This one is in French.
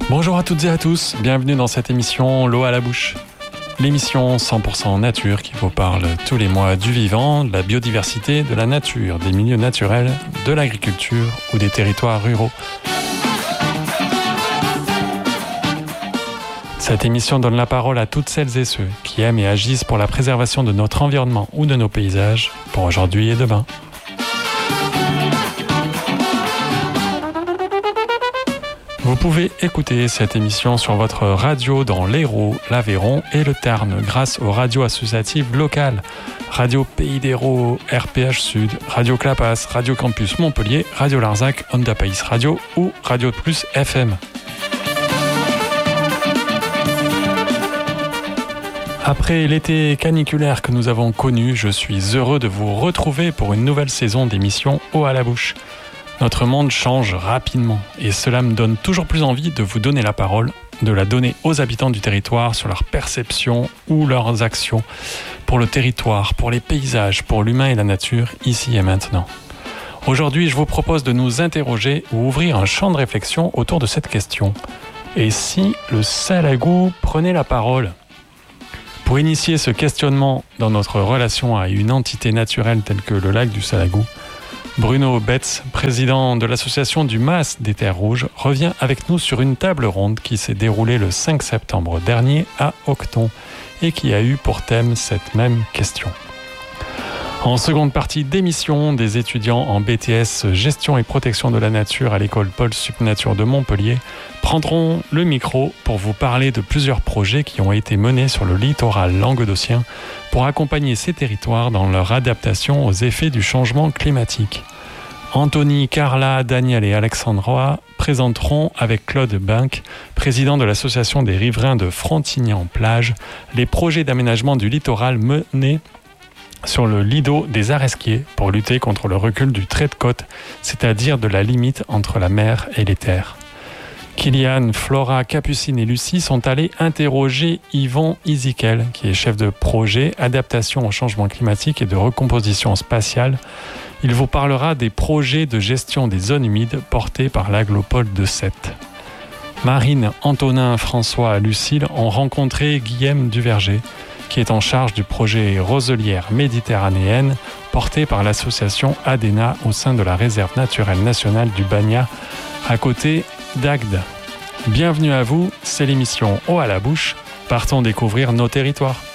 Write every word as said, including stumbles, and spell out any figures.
Bonjour à toutes et à tous, bienvenue dans cette émission L'eau à la bouche. L'émission cent pour cent nature qui vous parle tous les mois du vivant, de la biodiversité, de la nature, des milieux naturels, de l'agriculture ou des territoires ruraux. Cette émission donne la parole à toutes celles et ceux qui aiment et agissent pour la préservation de notre environnement ou de nos paysages, pour aujourd'hui et demain. Vous pouvez écouter cette émission sur votre radio dans l'Hérault, l'Aveyron et le Tarn grâce aux radios associatives locales. Radio Pays d'Hérault, R P H Sud, Radio Clapas, Radio Campus Montpellier, Radio Larzac, Onda Pays Radio ou Radio Plus F M. Après l'été caniculaire que nous avons connu, je suis heureux de vous retrouver pour une nouvelle saison d'émission Eau à la bouche. Notre monde change rapidement et cela me donne toujours plus envie de vous donner la parole, de la donner aux habitants du territoire sur leurs perceptions ou leurs actions pour le territoire, pour les paysages, pour l'humain et la nature, ici et maintenant. Aujourd'hui, je vous propose de nous interroger ou ouvrir un champ de réflexion autour de cette question. Et si le salagou prenait la parole ? Pour initier ce questionnement dans notre relation à une entité naturelle telle que le lac du Salagou, Bruno Betz, président de l'association du Mas des Terres Rouges, revient avec nous sur une table ronde qui s'est déroulée le cinq septembre dernier à Octon et qui a eu pour thème cette même question. En seconde partie d'émission, des étudiants en B T S Gestion et Protection de la Nature à l'école Paul Sup Nature de Montpellier prendront le micro pour vous parler de plusieurs projets qui ont été menés sur le littoral languedocien pour accompagner ces territoires dans leur adaptation aux effets du changement climatique. Anthony, Carla, Daniel et Alexandra présenteront avec Claude Binck, président de l'association des riverains de Frontignan-Plage, les projets d'aménagement du littoral menés sur le lido des Aresquiers pour lutter contre le recul du trait de côte, c'est-à-dire de la limite entre la mer et les terres. Kylian, Flora, Capucine et Lucie sont allés interroger Yvon Isikel, qui est chef de projet adaptation au changement climatique et de recomposition spatiale. Il vous parlera des projets de gestion des zones humides portés par l'Aglopole de Sète. Marine, Antonin, François, Lucille ont rencontré Guillaume Duverger, qui est en charge du projet Roselière méditerranéenne porté par l'association ADENA au sein de la réserve naturelle nationale du Bagna, à côté d'Agde. Bienvenue à vous, c'est l'émission Eau à la bouche. Partons découvrir nos territoires.